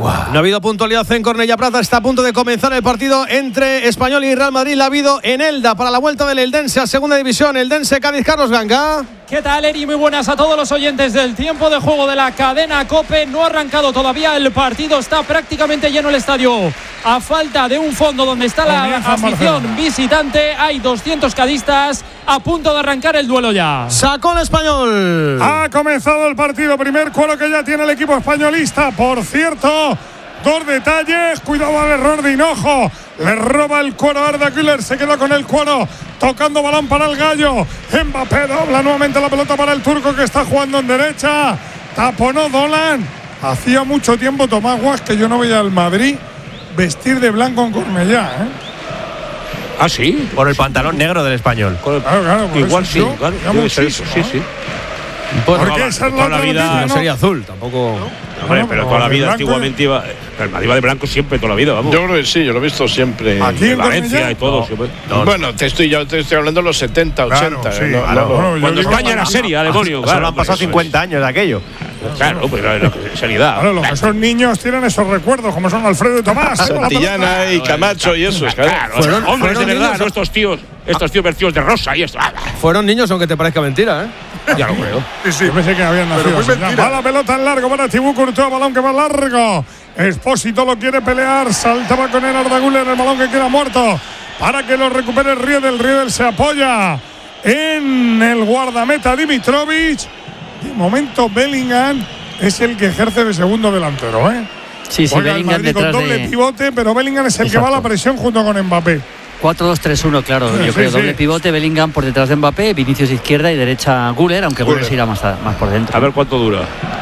No ha habido puntualidad en Cornellà Plata. Está a punto de comenzar el partido entre Español y Real Madrid. La ha habido en Elda para la vuelta del Eldense a segunda división. Eldense Cádiz. Carlos Ganga. ¿Qué tal, Eri? Muy buenas a todos los oyentes del tiempo de juego de la cadena COPE. No ha arrancado todavía el partido. Está prácticamente lleno el estadio. A falta de un fondo donde está la afición visitante, hay 200 cadistas. A punto de arrancar el duelo ya. Sacó el Español. Ha comenzado el partido. Primer cuero que ya tiene el equipo españolista. Por cierto, dos detalles. Cuidado al error de Hinojo. Le roba el cuero a Arda Güler. Se queda con el cuero. Tocando balón para el gallo. Mbappé dobla nuevamente la pelota para el turco que está jugando en derecha. Taponó Dolan. Hacía mucho tiempo, Tomás Guas, que yo no veía al Madrid vestir de blanco en Cornellà, ¿Ah, sí? Por el pantalón negro del Español. Claro, igual sí, claro. Debe ser eso, sí. Porque esa es toda la vida noticia, ¿no? Sería azul, tampoco. Hombre, pero toda la vida antiguamente iba. El Madrid iba de blanco siempre, toda la vida, vamos. Yo creo que sí, yo lo he visto siempre. Aquí en Valencia Cornellà y todo. Bueno, te estoy hablando de los 70, 80. Claro, sí, no. Cuando España era seria, demonio. Solo han pasado 50 años de aquello. Claro, pero seriedad. Claro, los que son niños tienen esos recuerdos, como son Alfredo y Tomás. Santillana y Camacho y eso, claro. Fueron hombres de verdad, niños, ¿no? Estos tíos vestidos de rosa y esto. Fueron niños, aunque te parezca mentira, ¿eh? Ya lo creo. Yo pensé que habían nacido. Va la pelota en largo para Thibaut Courtois, balón que va largo. Expósito lo quiere pelear, saltaba con el Arda Güler, el balón que queda muerto para que lo recupere Riedel. Riedel se apoya en el guardameta Dimitrovic. De momento Bellingham es el que ejerce de segundo delantero, ¿eh? Sí, Juega el Bellingham Madrid con detrás doble de… pivote, pero Bellingham es el que va a la presión junto con Mbappé. 4-2-3-1, claro. Yo creo doble pivote, Bellingham por detrás de Mbappé, Vinicius izquierda y derecha Güler, aunque Güler se irá más por dentro. A ver cuánto dura.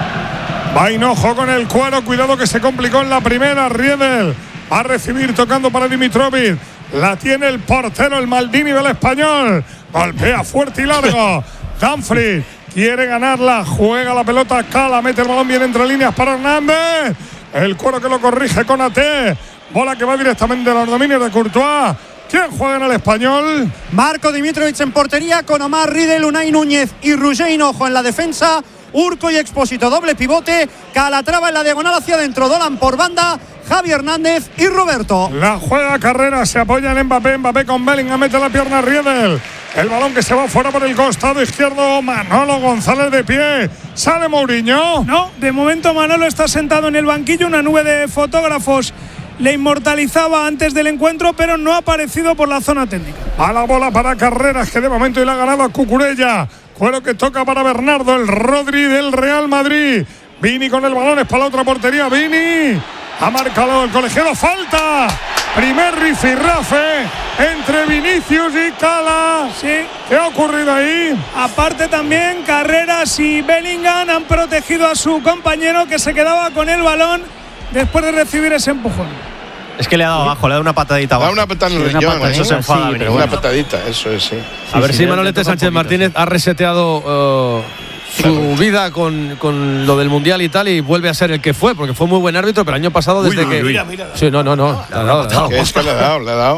Va Hinojo con el cuero, cuidado que se complicó en la primera. Riedel va a recibir tocando para Dimitrovic. La tiene el portero, el Maldini del Español. Golpea fuerte y largo. Dumfries quiere ganarla, juega la pelota, Cala, mete el balón bien entre líneas para Hernández. El cuero que lo corrige con AT. Bola que va directamente a los dominios de Courtois. ¿Quién juega en el Español? Marco Dimitrovic en portería con Omar Riedel, Unai Núñez y Roger Hinojo en la defensa. Urco y Expósito, doble pivote. Calatrava en la diagonal hacia adentro. Dolan por banda. Javi Hernández y Roberto. La juega Carrera, se apoya en Mbappé. Mbappé con Bellingham, mete la pierna a Riedel. El balón que se va fuera por el costado izquierdo. Manolo González de pie. ¿Sale Mourinho? No, de momento Manolo está sentado en el banquillo. Una nube de fotógrafos le inmortalizaba antes del encuentro, pero no ha aparecido por la zona técnica. A la bola para Carreras, que de momento le ha ganado a Cucurella. Cuero que toca para Bernardo, el Rodri del Real Madrid. Vini con el balón, es para la otra portería. Vini ha marcado el colegiado. Falta. Primer rifirrafe entre Vinicius y Cala. Sí. ¿Qué ha ocurrido ahí? Aparte también Carreras y Bellingham han protegido a su compañero que se quedaba con el balón después de recibir ese empujón. Es que le ha dado abajo, le ha dado una patadita abajo. Da una patada en el riñón. Eso se enfada. Sí, una patadita, eso es, sí. A ver si Manolete Sánchez Martínez ha reseteado su vida con lo del Mundial y tal, y vuelve a ser el que fue, porque fue muy buen árbitro, pero el año pasado desde que… Mira. Sí, no. Le ha dado. Es que le ha dado.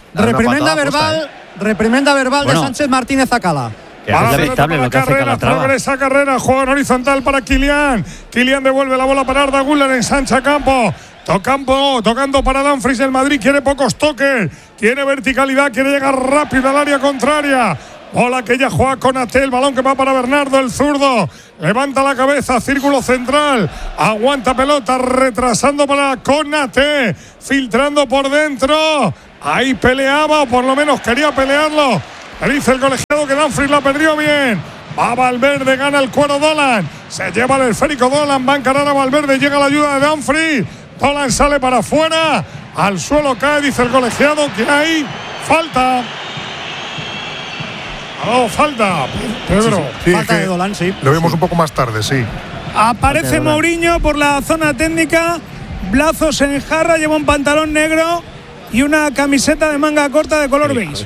Reprimenda verbal de Sánchez Martínez a Cala. Es lamentable lo que hace Calatrava. Progresa Carrera, juega en horizontal para Kylian. Kylian devuelve la bola para Arda Güler, ensancha campo. Tocando para Dumfries. El Madrid quiere pocos toques, quiere verticalidad, quiere llegar rápido al área contraria. Bola que ya juega con Atel, balón que va para Bernardo, el zurdo. Levanta la cabeza, círculo central. Aguanta pelota, retrasando para Konate. Filtrando por dentro. Ahí peleaba, o por lo menos quería pelearlo. Le dice el colegiado que Dumfries la perdió bien. Va Valverde, gana el cuero Dolan. Se lleva el esférico Dolan, va a encarar a Valverde. Llega la ayuda de Dumfries. Dolan sale para afuera. Al suelo cae, dice el colegiado que hay falta. Falta, Pedro. Sí, falta de Dolan, sí. Lo vemos un poco más tarde, sí. Aparece Mourinho por la zona técnica. Blazos en jarra, lleva un pantalón negro y una camiseta de manga corta de color beige.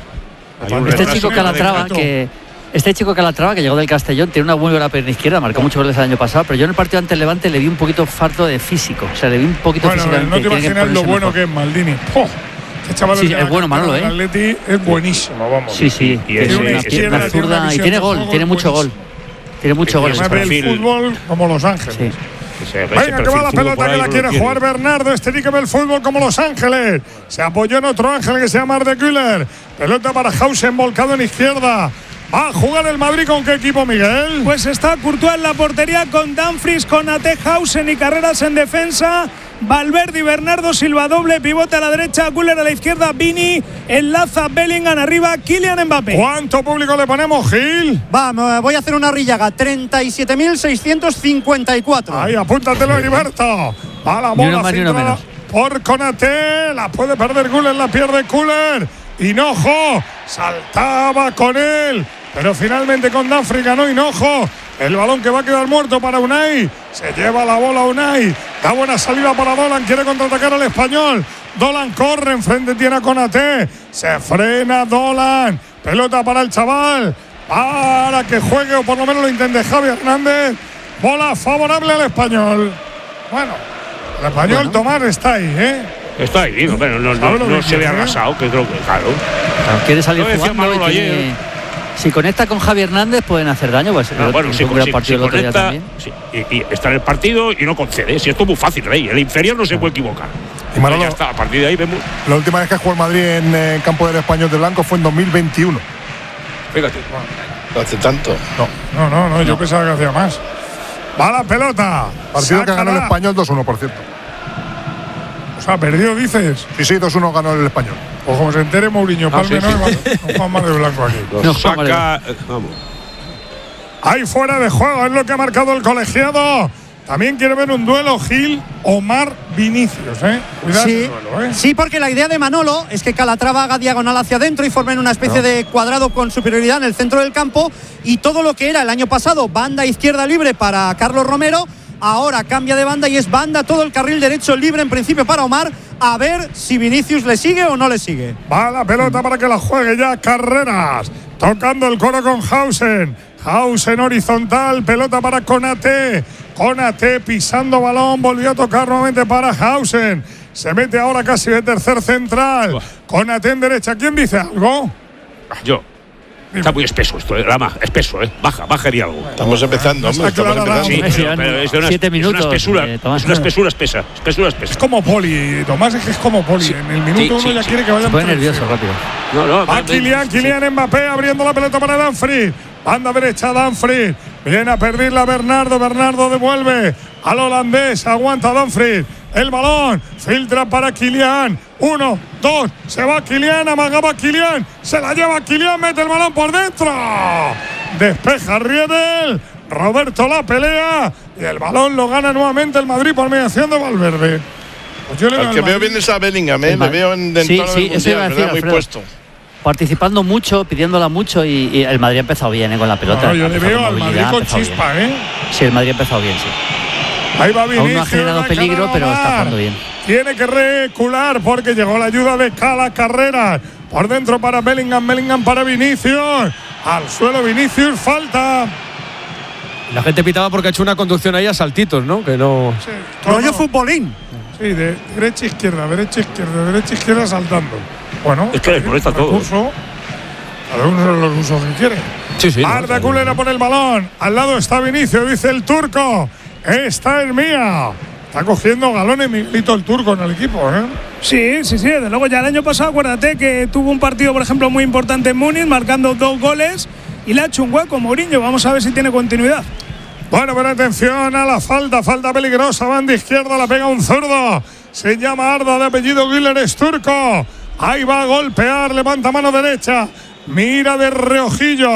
Este chico Calatrava, que llegó del Castellón, tiene una muy buena pierna izquierda, marcó muchos goles el año pasado, pero yo en el partido ante el Levante le vi un poquito farto de físico. O sea, le vi un poquito físicamente. No te imaginas lo bueno que es Maldini. Este chaval es bueno Manolo, el Atleti es buenísimo, vamos. Sí. Tiene una pierna zurda y tiene gol, tiene mucho gol. Tiene mucho gol. Ve el fútbol como Los Ángeles. Sí. Venga, que va la pelota que la quiere jugar Bernardo. Este que ve el fútbol como Los Ángeles. Se apoyó en otro ángel que se llama Arde Güler. Pelota para Hausen, volcado en izquierda. Va a jugar el Madrid con qué equipo, Miguel. Pues está Courtois en la portería con Dumfries, con Ate, Hausen y Carreras en defensa. Valverde y Bernardo Silva, doble pivote a la derecha, Güler a la izquierda, Vini, enlaza Bellingham arriba, Kylian Mbappé. ¿Cuánto público le ponemos, Gil? Va, voy a hacer una rillaga, 37.654. Ahí, apúntatelo, Heriberto. A la bola centrada por Konaté, la puede perder Güler, la pierde Güler. Hinojo saltaba con él, pero finalmente con Dumfries ganó Hinojo. El balón que va a quedar muerto para Unai. Se lleva la bola Unai. Da buena salida para Dolan. Quiere contraatacar al español. Dolan corre. Enfrente tiene a Konaté. Se frena Dolan. Pelota para el chaval. Para que juegue o por lo menos lo intente Javi Hernández. Bola favorable al español. Bueno, el español Tomás está ahí, Está ahí, pero no se ve arrasado, que creo que claro. Quiere salir jugando y si conecta con Javi Hernández pueden hacer daño, pues si conecta y está en el partido y no concede. Si esto es muy fácil, Rey. El inferior no se puede equivocar. Y Manolo, ya está, a partir de ahí vemos. La última vez que jugó el Madrid en campo del Español de Blanco fue en 2021. Fíjate. No hace tanto. No, yo pensaba que hacía más. Va la pelota. Partido que ganó el Español 2-1, por cierto. O sea, perdió, dices. Sí, 2-1 ganó el Español. O como se entere Mourinho, Palme no Juan Mar de Blanco aquí. Vamos. Ahí fuera de juego, es lo que ha marcado el colegiado. También quiere ver un duelo Gil, Omar, Vinicius, Cuidado sí, duelo, sí, porque la idea de Manolo es que Calatrava haga diagonal hacia adentro y formen una especie de cuadrado con superioridad en el centro del campo, y todo lo que era el año pasado banda izquierda libre para Carlos Romero, ahora cambia de banda y es banda todo el carril derecho libre en principio para Omar. A ver si Vinicius le sigue o no le sigue. Va la pelota para que la juegue ya Carreras, tocando el coro con Hausen. Hausen horizontal, pelota para Konaté. Konaté pisando balón, volvió a tocar nuevamente para Hausen. Se mete ahora casi de tercer central. Konaté en derecha. ¿Quién dice algo? Yo. Está muy espeso esto, Lama, espeso, Baja y algo. Estamos empezando, hombre. Sí, pero es de una, 7 minutos. Es una espesura espesa. Es como Poli, Tomás, es como Poli. En el minuto uno ya quiere que vayan. Se pone nervioso rápido. Va Kylian Mbappé abriendo la pelota para Dumfries. Banda derecha Dumfries. Viene a perderla Bernardo. Bernardo devuelve al holandés. Aguanta Dumfries. El balón filtra para Kylian. 1, 2, se va Kylian, amagaba Kylian, se la lleva Kylian, mete el balón por dentro. Despeja Riedel. Roberto la pelea y el balón lo gana nuevamente el Madrid por mediación de Valverde. Pues yo le veo bien es a Bellingham, le veo en entorno del mundial, ¿verdad? Muy puesto. Participando mucho, pidiéndola mucho y el Madrid ha empezado bien con la pelota. No, yo le veo al Madrid con chispa, Sí, el Madrid ha empezado bien, sí. Ahí va Vinicius. Aún no ha generado peligro, pero está jugando bien. Tiene que recular porque llegó la ayuda de Cala Carreras. Por dentro para Bellingham, Bellingham para Vinicius. Al suelo Vinicius, falta. La gente pitaba porque ha hecho una conducción ahí a saltitos, ¿no? Que no. Sí, rollo futbolín. Sí, de derecha izquierda saltando. Bueno, es que le molesta todo. Cada uno los usos que quiere. Sí. Arda Güler a por el balón. Al lado está Vinicius, dice el turco. Esta es mía. Está cogiendo galones Miguelito el turco en el equipo, Sí, desde luego. Ya el año pasado, acuérdate que tuvo un partido, por ejemplo, muy importante en Múnich, marcando 2 goles y le ha hecho un hueco Mourinho. Vamos a ver si tiene continuidad. Bueno, pero atención a la falta peligrosa. Banda izquierda, la pega un zurdo. Se llama Arda, de apellido Güler, es turco. Ahí va a golpear, levanta mano derecha. Mira de reojillo.